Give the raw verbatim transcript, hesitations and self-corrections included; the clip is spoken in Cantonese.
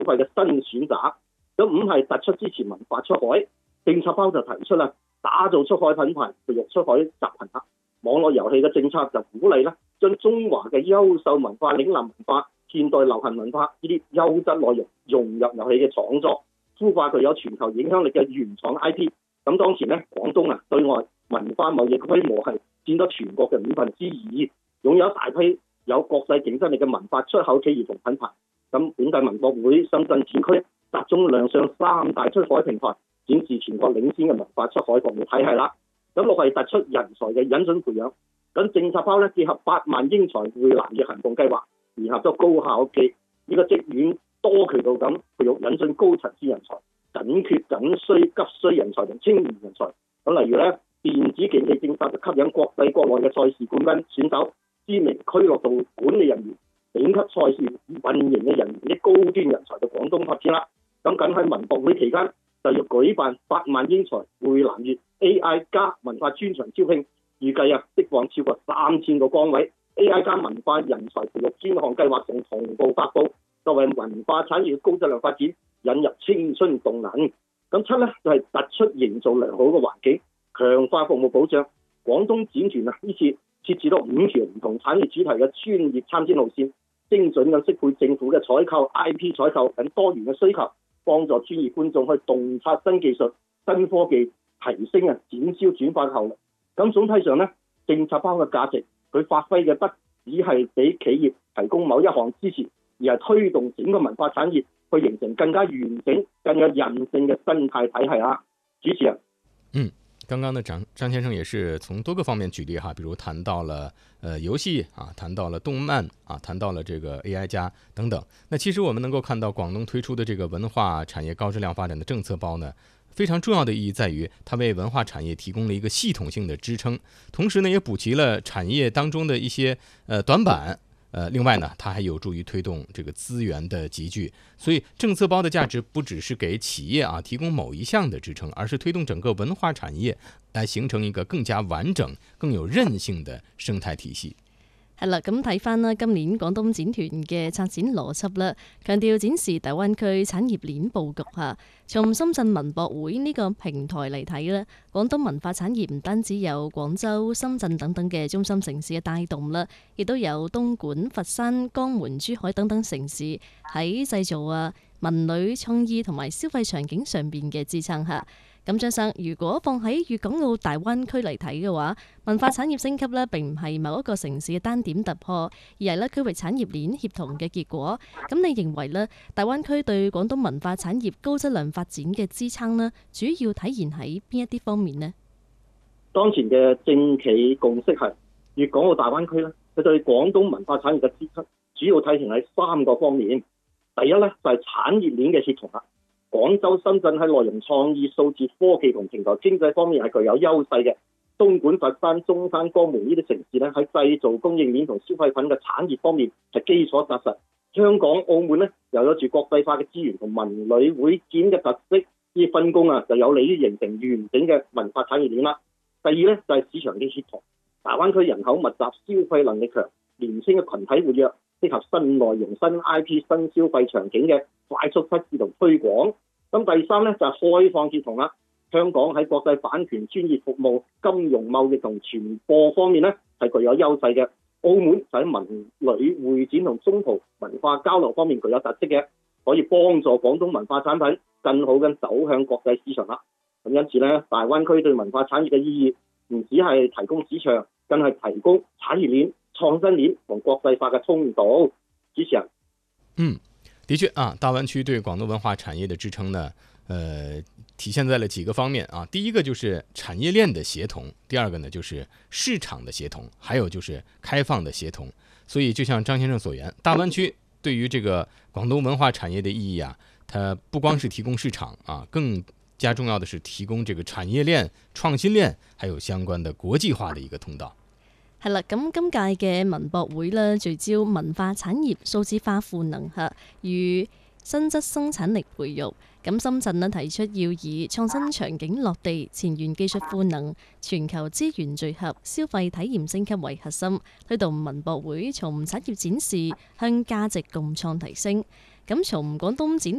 費嘅新選擇。咁五係突出支持文化出海，政策包就提出啦，打造出海品牌，培育出海集群啦。網絡遊戲嘅政策就鼓勵啦，將中華嘅優秀文化、嶺南文化、現代流行文化呢啲優質內容融入遊戲嘅創作，孵化具有全球影響力嘅原創 I P。咁當前咧，廣東啊對外文化貿易規模係佔咗全國嘅五分之二，擁有一大批有國際競爭力嘅文化出口企業同品牌。咁本屆文博會深圳展區集中亮相三大出海平台，展示全國領先嘅文化出海服務體系啦。咁六係突出人才嘅引進培養。咁政策包咧結合百萬英才匯南嘅行動計劃，聯合咗高校嘅呢個職院多渠道咁培育引進高層次人才，緊缺緊需急需人才同青年人才。咁例如咧，電子競技政策就吸引國際國內嘅賽事冠軍選手、知名俱樂部管理人員、頂級賽事運營嘅人員啲高端人才到廣東發展啦。咁緊喺文博會期間就要舉辦百萬英才匯南粵 A I 加文化專場招聘，預計啊釋放超過三千個崗位。A I 加文化人才培育專項計劃仲同步發布，作為文化產業嘅高質量發展，引入青春動能。咁七咧就係、是、突出營造良好嘅環境，強化服務保障。廣東展團啊呢次設置咗五條唔同產業主題嘅專業參展路線，精準咁適配政府嘅採購、I P 採購等多元嘅需求，幫助專業觀眾去洞察新技術、新科技，提升啊展銷轉化效率。咁總體上咧，政策包嘅價值，佢發揮嘅不只係俾企業提供某一項支持，而係推動整個文化產業去形成更加完整、更有韌性嘅生態體系啊！主持人， 嗯，剛剛呢張張先生也是從多個方面舉例哈，比如談到了呃遊戲啊，談到了動漫啊，談到了這個 A I 加等等。那其實我們能夠看到廣東推出的這個文化產業高質量發展的政策包呢，非常重要的意義在於，它為文化產業提供了一個系統性的支撐，同時呢，也補齊了產業當中的一些呃短板。呃，另外呢，它還有助於推動這個資源的集聚。所以政策包的價值不只是給企業啊提供某一項的支撐，而是推動整個文化產業來形成一個更加完整、更有韌性的生態體系。 係啦，咁睇翻啦，今年廣東展團嘅策展邏輯啦，強調展示大灣區產業鏈佈局嚇。從深圳文博會呢個平台嚟睇咧，廣東文化產業唔單止有廣州、深圳等等嘅中心城市嘅帶動啦，亦都有東莞、佛山、江門、珠海等等城市喺製造啊、文旅創意同埋消費場景上邊嘅支撐下。咁張生，如果放喺粵港澳大灣區嚟睇嘅話，文化產業升級咧並唔係某一個城市嘅單點突破，而係咧區域產業鏈協同嘅結果。咁你認為咧，大灣區對廣東文化產業高質量發展嘅支撐呢，主要體現喺邊一啲方面呢？ 當前嘅政企共識係粵港澳大灣區咧，佢對廣東文化產業嘅支撐主要體現喺三個方面。第一咧就係、是、產業鏈嘅協同啦。廣州、深圳喺內容創意、數字科技同平台經濟方面係具有優勢嘅。東莞、佛山、中山、江門呢啲城市咧喺製造供應鏈同消費品嘅產業方面係基礎紮實。香港、澳門咧又有住國際化嘅資源同文旅會展嘅特色，呢啲分工啊就有利於形成完整嘅文化產業鏈啦。第二咧就係、是、市場嘅協同。大灣區人口密集、消費能力強、年輕嘅群體活躍，適合新內容、新 I P、新消費場景嘅快速測試同推廣。咁第三咧就係、是、開放協同啦。香港喺國際版權、專業服務、金融貿易同傳播方面咧係具有優勢嘅。澳門就喺文旅會展同中葡文化交流方面具有特色嘅，可以幫助廣東文化產品更好咁走向國際市場啦。咁因此咧，大灣區對文化產業嘅意義唔只係提供市場，更係提供產業鏈、創新鏈同國際化嘅通道。主持人， 嗯，的確啊，大灣區對廣東文化產業的支撐呢，呃，體現在了幾個方面啊。第一個就是產業鏈的協同，第二個呢就是市場的協同，還有就是開放的協同。所以就像張先生所言，大灣區對於這個廣東文化產業的意義啊，它不光是提供市場啊，更加重要的是提供這個產業鏈、創新鏈，還有相關的國際化的一個通道。 係啦，咁今屆嘅文博會呢，聚焦文化產業數字化賦能嚇與新質生產力培育。咁深圳呢提出要以創新場景落地、前沿技術賦能、全球資源聚合、消費體驗升級為核心，推動文博會從產業展示向價值共創提升。咁從廣東展